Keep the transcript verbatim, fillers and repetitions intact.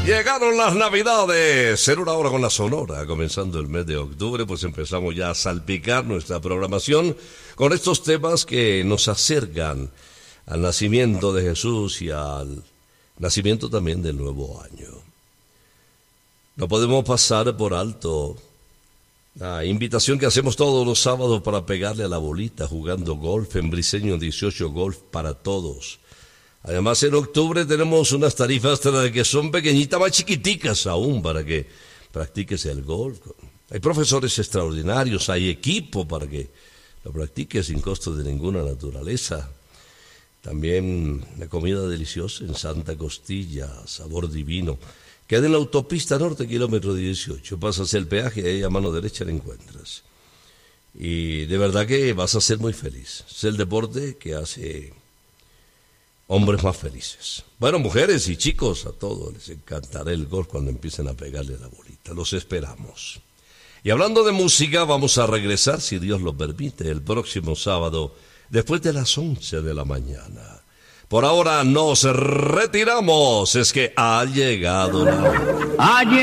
Llegaron las Navidades, en una hora con la Sonora, comenzando el mes de octubre, pues empezamos ya a salpicar nuestra programación con estos temas que nos acercan al nacimiento de Jesús y al nacimiento también del nuevo año. No podemos pasar por alto la invitación que hacemos todos los sábados para pegarle a la bolita jugando golf en Briseño dieciocho Golf para todos. Además, en octubre tenemos unas tarifas que son pequeñitas, más chiquiticas aún, para que practiques el golf. Hay profesores extraordinarios, hay equipo para que lo practiques sin costo de ninguna naturaleza. También la comida deliciosa en Santa Costilla, sabor divino. Queda en la autopista norte, kilómetro dieciocho. Pasas el peaje y ahí a mano derecha la encuentras. Y de verdad que vas a ser muy feliz. Es el deporte que hace hombres más felices. Bueno, mujeres y chicos, a todos les encantará el golf cuando empiecen a pegarle a la bolita. Los esperamos. Y hablando de música, vamos a regresar, si Dios lo permite, el próximo sábado, después de las once de la mañana. Por ahora nos retiramos, es que ha llegado la hora.